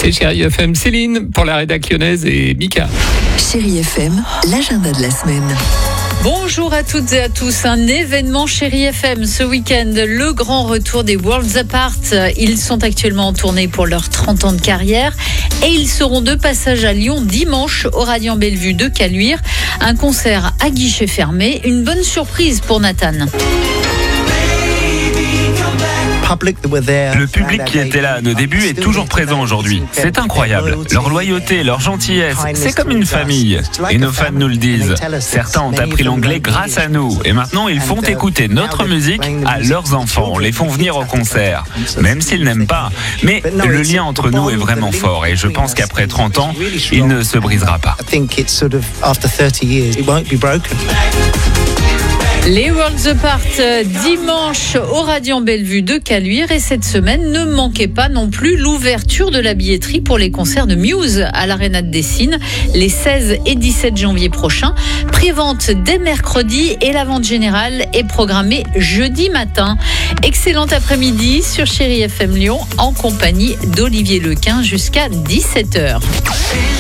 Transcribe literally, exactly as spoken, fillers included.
C'est Chérie F M, Céline pour la rédac lyonnaise et Mika. Chérie F M, l'agenda de la semaine. Bonjour à toutes et à tous. Un événement Chérie F M ce week-end, le grand retour des Worlds Apart. Ils sont actuellement en tournée pour leurs trente ans de carrière et ils seront de passage à Lyon dimanche au Radiant Bellevue de Caluire. Un concert à guichet fermé, une bonne surprise pour Nathan. Le public qui était là à nos débuts est toujours présent aujourd'hui. C'est incroyable. Leur loyauté, leur gentillesse, c'est comme une famille. Et nos fans nous le disent. Certains ont appris l'anglais grâce à nous. Et maintenant, ils font écouter notre musique à leurs enfants. Les font venir au concert. Même s'ils n'aiment pas. Mais le lien entre nous est vraiment fort. Et je pense qu'après trente ans, il ne se brisera pas. Les Worlds Apart dimanche au Radiant Bellevue de Caluire et cette semaine ne manquez pas non plus l'ouverture de la billetterie pour les concerts de Muse à l'Arena de Dessines les seize et dix-sept janvier prochains. Prévente dès mercredi et la vente générale est programmée jeudi matin. Excellent après-midi sur Chérie F M Lyon en compagnie d'Olivier Lequin jusqu'à dix-sept heures.